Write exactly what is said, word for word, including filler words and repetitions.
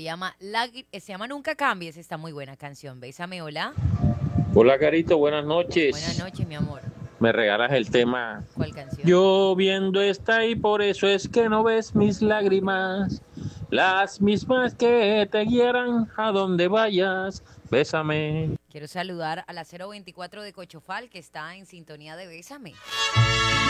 llama, Lagri- eh, se llama Nunca Cambies, está muy buena canción. Bésame, hola. Hola, Carito, buenas Buenas noches. noches, mi amor. Me regalas el tema. ¿Cuál canción? Lloviendo está y por eso es que no ves mis lágrimas, las mismas que te guían a donde vayas. Bésame. Quiero saludar a la cero veinticuatro de Cochofal, que está en sintonía de Bésame.